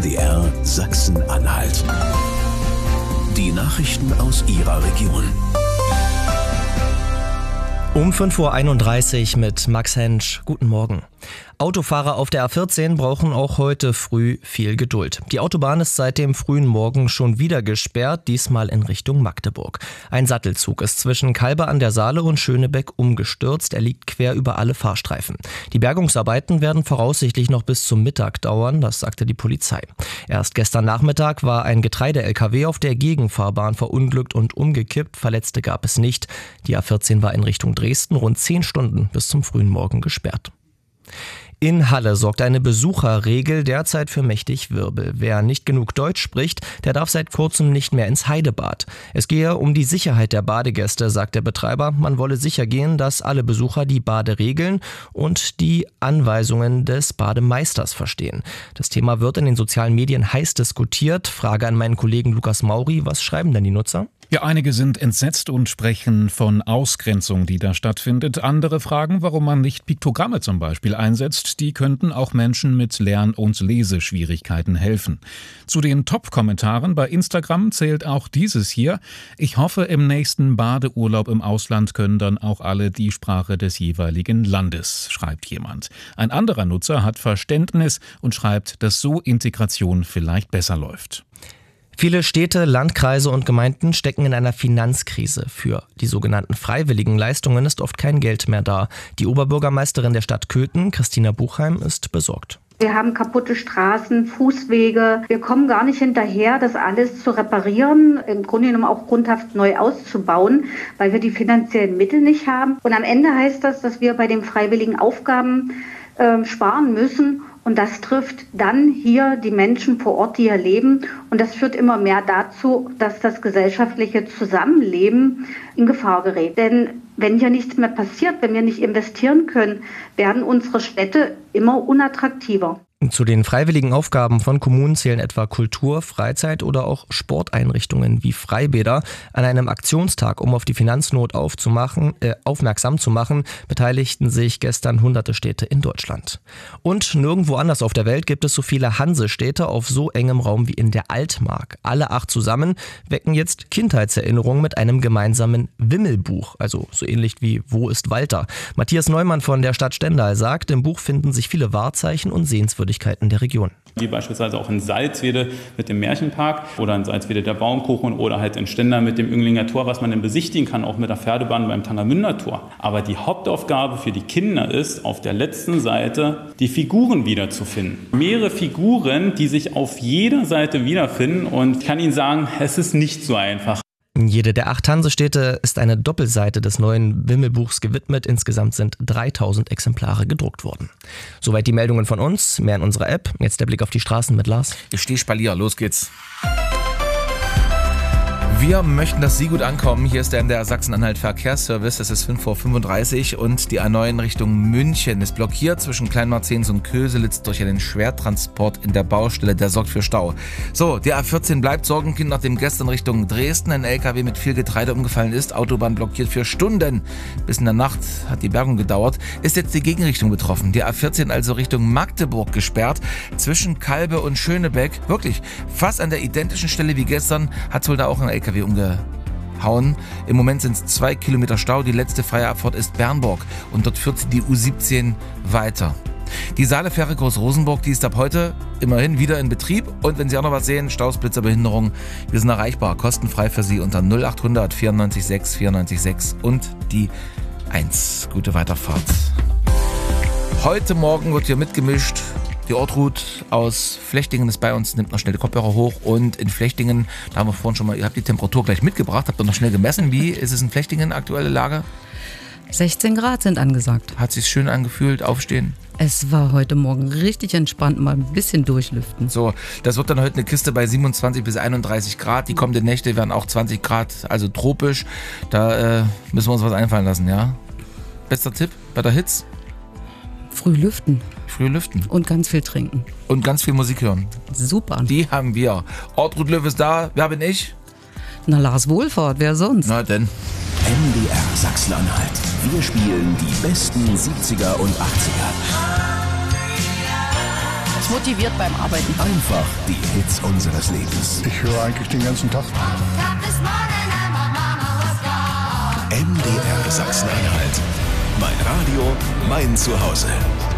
MDR Sachsen-Anhalt. Die Nachrichten aus Ihrer Region. Um 5.31 Uhr mit Max Hensch. Guten Morgen. Autofahrer auf der A14 brauchen auch heute früh viel Geduld. Die Autobahn ist seit dem frühen Morgen schon wieder gesperrt, diesmal in Richtung Magdeburg. Ein Sattelzug ist zwischen Kalbe an der Saale und Schönebeck umgestürzt. Er liegt quer über alle Fahrstreifen. Die Bergungsarbeiten werden voraussichtlich noch bis zum Mittag dauern, das sagte die Polizei. Erst gestern Nachmittag war ein Getreide-LKW auf der Gegenfahrbahn verunglückt und umgekippt. Verletzte gab es nicht. Die A14 war in Richtung Dresden rund 10 Stunden bis zum frühen Morgen gesperrt. In Halle sorgt eine Besucherregel derzeit für mächtig Wirbel. Wer nicht genug Deutsch spricht, der darf seit kurzem nicht mehr ins Heidebad. Es gehe um die Sicherheit der Badegäste, sagt der Betreiber. Man wolle sicher gehen, dass alle Besucher die Baderegeln und die Anweisungen des Bademeisters verstehen. Das Thema wird in den sozialen Medien heiß diskutiert. Frage an meinen Kollegen Lukas Mauri, was schreiben denn die Nutzer? Ja, einige sind entsetzt und sprechen von Ausgrenzung, die da stattfindet. Andere fragen, warum man nicht Piktogramme zum Beispiel einsetzt. Die könnten auch Menschen mit Lern- und Leseschwierigkeiten helfen. Zu den Top-Kommentaren bei Instagram zählt auch dieses hier. Ich hoffe, im nächsten Badeurlaub im Ausland können dann auch alle die Sprache des jeweiligen Landes, schreibt jemand. Ein anderer Nutzer hat Verständnis und schreibt, dass so Integration vielleicht besser läuft. Viele Städte, Landkreise und Gemeinden stecken in einer Finanzkrise. Für die sogenannten freiwilligen Leistungen ist oft kein Geld mehr da. Die Oberbürgermeisterin der Stadt Köthen, Christina Buchheim, ist besorgt. Wir haben kaputte Straßen, Fußwege. Wir kommen gar nicht hinterher, das alles zu reparieren, im Grunde genommen auch grundhaft neu auszubauen, weil wir die finanziellen Mittel nicht haben. Und am Ende heißt das, dass wir bei den freiwilligen Aufgaben sparen müssen. Und das trifft dann hier die Menschen vor Ort, die hier leben. Und das führt immer mehr dazu, dass das gesellschaftliche Zusammenleben in Gefahr gerät. Denn wenn hier nichts mehr passiert, wenn wir nicht investieren können, werden unsere Städte immer unattraktiver. Zu den freiwilligen Aufgaben von Kommunen zählen etwa Kultur, Freizeit oder auch Sporteinrichtungen wie Freibäder. An einem Aktionstag, um auf die Finanznot aufmerksam zu machen, beteiligten sich gestern hunderte Städte in Deutschland. Und nirgendwo anders auf der Welt gibt es so viele Hansestädte auf so engem Raum wie in der Altmark. Alle 8 zusammen wecken jetzt Kindheitserinnerungen mit einem gemeinsamen Wimmelbuch, also so ähnlich wie Wo ist Walter? Matthias Neumann von der Stadt Stendal sagt, im Buch finden sich viele Wahrzeichen und Sehenswürdigkeiten der Region. Wie beispielsweise auch in Salzwedel mit dem Märchenpark oder in Salzwedel der Baumkuchen oder halt in Stendal mit dem Önglinger Tor, was man dann besichtigen kann, auch mit der Pferdebahn beim Tangermünder Tor. Aber die Hauptaufgabe für die Kinder ist, auf der letzten Seite die Figuren wiederzufinden. Mehrere Figuren, die sich auf jeder Seite wiederfinden, und ich kann Ihnen sagen, es ist nicht so einfach. Jede der 8 Hansestädte ist eine Doppelseite des neuen Wimmelbuchs gewidmet. Insgesamt sind 3000 Exemplare gedruckt worden. Soweit die Meldungen von uns, mehr in unserer App. Jetzt der Blick auf die Straßen mit Lars. Ich stehe Spalier, los geht's. Wir möchten, dass Sie gut ankommen. Hier ist der MDR Sachsen-Anhalt Verkehrsservice. Es ist 5.35 Uhr und die A9 Richtung München ist blockiert zwischen Kleinmarzens und Köselitz durch einen Schwertransport in der Baustelle. Der sorgt für Stau. So, die A14 bleibt Sorgenkind, nachdem gestern Richtung Dresden ein LKW mit viel Getreide umgefallen ist. Autobahn blockiert für Stunden. Bis in der Nacht hat die Bergung gedauert. Ist jetzt die Gegenrichtung betroffen. Die A14 also Richtung Magdeburg gesperrt. Zwischen Kalbe und Schönebeck. Wirklich, fast an der identischen Stelle wie gestern hat wohl da auch ein LKW umgehauen. Im Moment sind es 2 Kilometer Stau. Die letzte freie Abfahrt ist Bernburg und dort führt die U17 weiter. Die Saalefähre Groß-Rosenburg, die ist ab heute immerhin wieder in Betrieb. Und wenn Sie auch noch was sehen, Staus, Blitzer, Behinderung, wir sind erreichbar. Kostenfrei für Sie unter 0800 94 6 94 6 und die 1. Gute Weiterfahrt. Heute Morgen wird hier mitgemischt. Die Ortrut aus Flechtingen ist bei uns, nimmt noch schnell die Kopfhörer hoch, und in Flechtingen, da haben wir vorhin schon mal, ihr habt die Temperatur gleich mitgebracht, habt ihr noch schnell gemessen. Wie ist es in Flechtingen, aktuelle Lage? 16 Grad sind angesagt. Hat sich schön angefühlt, aufstehen? Es war heute Morgen richtig entspannt, mal ein bisschen durchlüften. So, das wird dann heute eine Kiste bei 27 bis 31 Grad. Die kommenden Nächte werden auch 20 Grad, also tropisch. Da müssen wir uns was einfallen lassen, ja? Bester Tipp bei der Hitze? Früh lüften. Früh lüften. Und ganz viel trinken. Und ganz viel Musik hören. Super. Die haben wir. Ortrud Löw ist da. Wer bin ich? Na, Lars Wohlfahrt, wer sonst? Na denn. MDR Sachsen-Anhalt. Wir spielen die besten 70er und 80er. motiviert beim Arbeiten. Einfach die Hits unseres Lebens. Ich höre eigentlich den ganzen Tag. MDR Sachsen-Anhalt. Mein Radio, mein Zuhause.